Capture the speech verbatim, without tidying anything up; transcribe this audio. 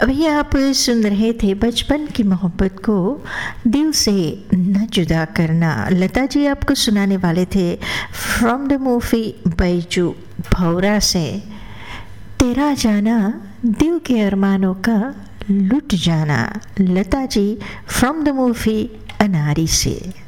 अभी आप सुन रहे थे बचपन की मोहब्बत को दिल से न जुदा करना। लता जी आपको सुनाने वाले थे फ्रॉम द मूवी बैजू भौरा से तेरा जाना दिल के अरमानों का लुट जाना। Lata ji from the movie अनारी से।